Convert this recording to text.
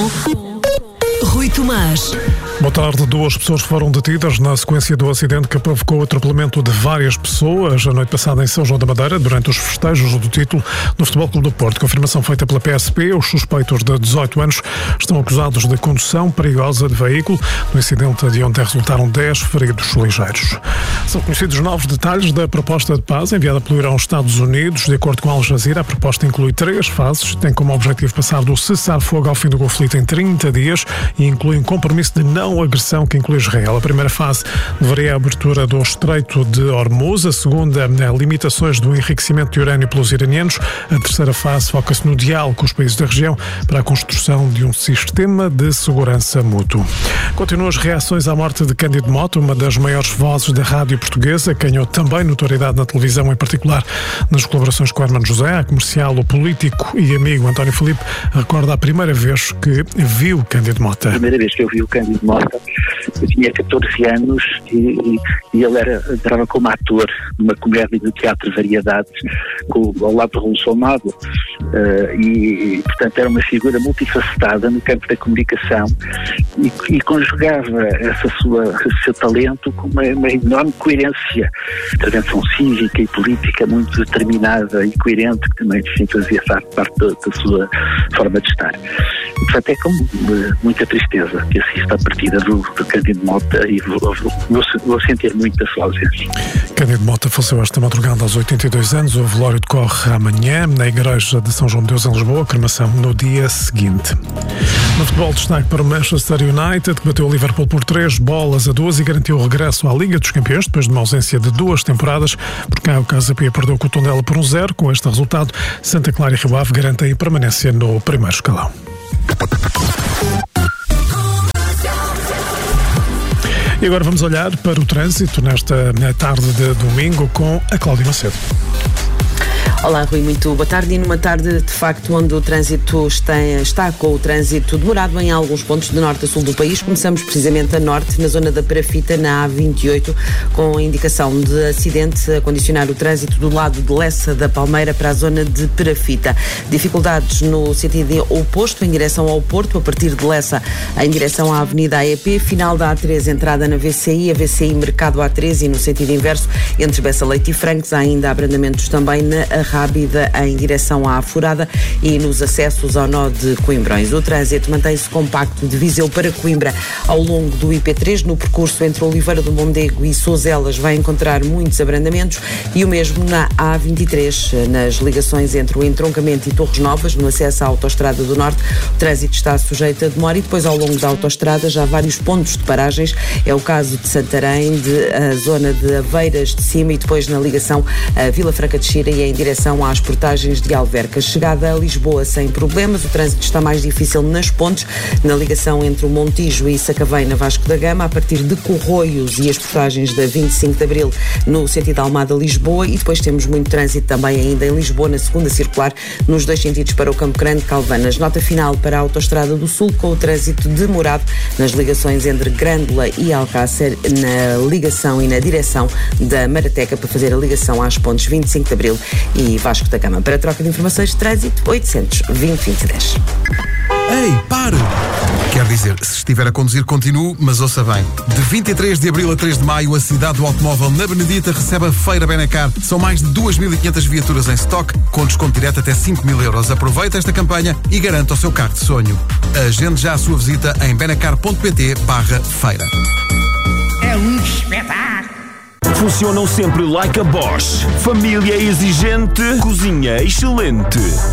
Rui Tomás. Boa tarde. 2 pessoas foram detidas na sequência do acidente que provocou o atropelamento de várias pessoas a noite passada em São João da Madeira, durante os festejos do título do Futebol Clube do Porto. Confirmação feita pela PSP. Os suspeitos de 18 anos estão acusados de condução perigosa de veículo, no incidente de onde resultaram 10 feridos ligeiros. São conhecidos novos detalhes da proposta de paz enviada pelo Irão aos Estados Unidos. De acordo com Al Jazeera, a proposta inclui 3 fases, tem como objetivo passar do cessar-fogo ao fim do conflito em 30 dias e inclui um compromisso de não agressão que inclui Israel. A primeira fase deveria a abertura do Estreito de Hormuz, a segunda, limitações do enriquecimento de urânio pelos iranianos, a terceira fase foca-se no diálogo com os países da região para a construção de um sistema de segurança mútuo. Continuam as reações à morte de Cândido Mota, uma das maiores vozes da rádio portuguesa, ganhou também notoriedade na televisão, em particular nas colaborações com Hermano José. A comercial, o político e amigo António Filipe recorda a primeira vez que viu Cândido Mota. A primeira vez que eu vi o Cândido Mota, eu tinha 14 anos e ele entrava como ator numa comédia do Teatro Variedades, ao lado do Raul Solnado, e portanto era uma figura multifacetada no campo da comunicação e conjugava esse seu talento com uma enorme coerência, intervenção cívica e política muito determinada e coerente, que também fazia parte da sua forma de estar. E, portanto, é com muita tristeza que assisto à partida do Cândido Mota e vou sentir muito a sua ausência. Cândido Mota faleceu esta madrugada aos 82 anos. O velório decorre amanhã na Igreja de São João de Deus, em Lisboa. Cremação no dia seguinte. No futebol, destaque para o Manchester United, que bateu o Liverpool por 3-2 e garantiu o regresso à Liga dos Campeões, depois de uma ausência de 2 temporadas. Por cá, o Casa Pia perdeu com o Tondela por 1-0. Com este resultado, Santa Clara e Rio Ave garantem a permanência no primeiro escalão. E agora vamos olhar para o trânsito nesta tarde de domingo com a Cláudia Macedo. Olá, Rui, muito boa tarde. E numa tarde, de facto, onde o trânsito está com o trânsito demorado em alguns pontos de norte a sul do país. Começamos precisamente a norte, na zona da Perafita, na A28, com a indicação de acidente a condicionar o trânsito do lado de Lessa da Palmeira para a zona de Perafita. Dificuldades no sentido oposto, em direção ao Porto, a partir de Lessa em direção à Avenida AEP, final da A3, entrada na VCI, a VCI Mercado A3 e no sentido inverso, entre Bessa Leite e Francos, há ainda abrandamentos também na Rábida em direção à Furada e nos acessos ao nó de Coimbrões. O trânsito mantém-se compacto de Viseu para Coimbra ao longo do IP3. No percurso entre Oliveira do Mondego e Sozelas vai encontrar muitos abrandamentos e o mesmo na A23, nas ligações entre o entroncamento e Torres Novas, no acesso à Autostrada do Norte. O trânsito está sujeito a demora e depois ao longo da autostrada já há vários pontos de paragens. É o caso de Santarém, a zona de Aveiras de Cima e depois na ligação a Vila Franca de Xira e em direção às portagens de Alverca. Chegada a Lisboa sem problemas, o trânsito está mais difícil nas pontes, na ligação entre o Montijo e Sacavém na Vasco da Gama, a partir de Corroios e as portagens da 25 de Abril no sentido Almada-Lisboa, e depois temos muito trânsito também ainda em Lisboa, na segunda circular, nos 2 sentidos para o Campo Grande, Calvanas. Nota final para a Autostrada do Sul, com o trânsito demorado nas ligações entre Grândola e Alcácer, na ligação e na direção da Marateca, para fazer a ligação às pontes 25 de Abril e Vasco da Gama. Para a troca de informações de trânsito, 800-20-20-10. Ei, pare! Quer dizer, se estiver a conduzir, continue, mas ouça bem. De 23 de abril a 3 de maio, a cidade do automóvel na Benedita recebe a Feira Benacar. São mais de 2.500 viaturas em stock, com desconto direto até 5.000 euros. Aproveite esta campanha e garanta o seu carro de sonho. Agende já a sua visita em benacar.pt/feira. É um espetáculo! Funcionam sempre like a Bosch. Família exigente, cozinha excelente.